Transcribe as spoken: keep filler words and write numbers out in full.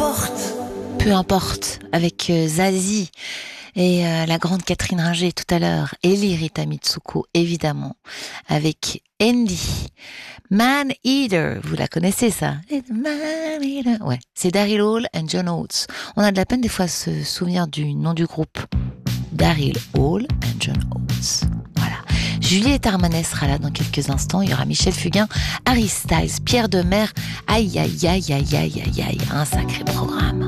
Peu importe, avec euh, Zazie et euh, la grande Catherine Ringer tout à l'heure, et Rita Mitsuko, évidemment, avec Andy. Man Eater, vous la connaissez ça? Man Eater. Ouais, c'est Daryl Hall and John Oates. On a de la peine des fois à se souvenir du nom du groupe. Daryl Hall and John Oates. Voilà. Juliette Armanet sera là dans quelques instants. Il y aura Michel Fugain, Harry Styles, Pierre Demers. Aïe, aïe, aïe, aïe, aïe, aïe, aïe. Un sacré programme.